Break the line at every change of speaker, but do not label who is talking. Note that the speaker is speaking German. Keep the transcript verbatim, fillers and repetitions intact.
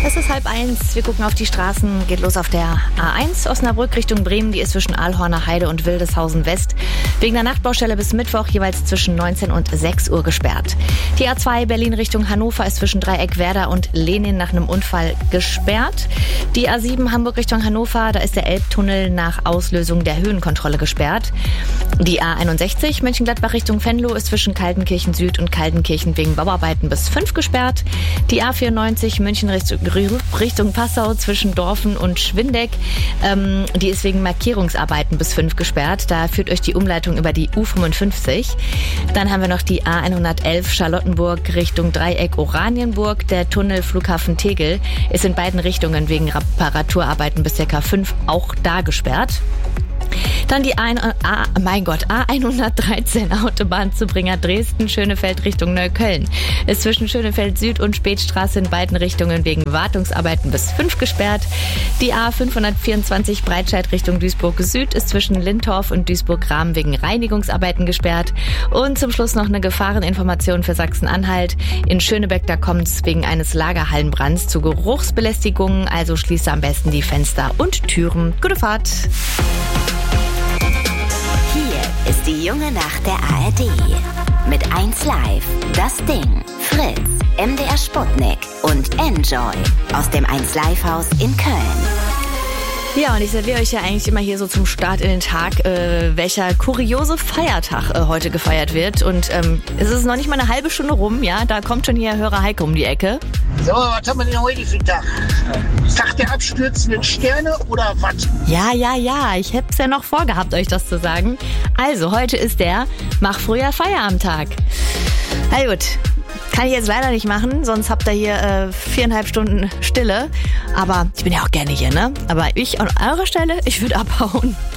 Es ist halb eins. Wir gucken auf die Straßen. Geht los auf der A eins Osnabrück Richtung Bremen. Die ist zwischen Ahlhorner Heide und Wildeshausen West wegen der Nachtbaustelle bis Mittwoch jeweils zwischen neunzehn und sechs Uhr gesperrt. Die A zwei Berlin Richtung Hannover ist zwischen Dreieck Werder und Lenin nach einem Unfall gesperrt. Die A sieben Hamburg Richtung Hannover, da ist der Elbtunnel nach Auslösung der Höhenkontrolle gesperrt. Die A einundsechzig Mönchengladbach Richtung Venlo ist zwischen Kaltenkirchen Süd und Kaltenkirchen wegen Bauarbeiten bis fünf gesperrt. Die A vierundneunzig München Richtung Passau zwischen Dorfen und Schwindeck, ähm, die ist wegen Markierungsarbeiten bis fünf gesperrt. Da führt euch die Umleitung über die U fünfundfünfzig. Dann haben wir noch die A hundertelf Charlottenburg Richtung Dreieck Oranienburg. Der Tunnel Flughafen Tegel ist in beiden Richtungen wegen Reparaturarbeiten bis ca. fünf auch da gesperrt. Dann die A, A, mein Gott, A hundertdreizehn Autobahnzubringer Dresden-Schönefeld Richtung Neukölln ist zwischen Schönefeld Süd und Spätstraße in beiden Richtungen wegen Wartungsarbeiten bis fünf gesperrt. Die A fünfhundertvierundzwanzig Breitscheid Richtung Duisburg Süd ist zwischen Lintorf und Duisburg-Rahm wegen Reinigungsarbeiten gesperrt. Und zum Schluss noch eine Gefahreninformation für Sachsen-Anhalt. In Schönebeck, da kommt es wegen eines Lagerhallenbrands zu Geruchsbelästigungen, also schließe am besten die Fenster und Türen. Gute Fahrt!
Hier ist die junge Nacht der A R D. Mit eins Live, Das Ding, Fritz, M D R Sputnik und Enjoy aus dem eins Live Haus in Köln.
Ja, und ich serviere euch ja eigentlich immer hier so zum Start in den Tag, äh, welcher kuriose Feiertag äh, heute gefeiert wird. Und ähm, es ist noch nicht mal eine halbe Stunde rum, ja, da kommt schon hier Hörer Heiko um die Ecke.
So, was haben wir denn heute für einen Tag? Tag der abstürzenden Sterne oder was?
Ja, ja, ja, ich hätte es ja noch vorgehabt, euch das zu sagen. Also, heute ist der Mach früher Feierabendtag. Na gut. Kann ich jetzt leider nicht machen, sonst habt ihr hier äh, viereinhalb Stunden Stille. Aber ich bin ja auch gerne hier, ne? Aber ich an eurer Stelle, ich würde abhauen.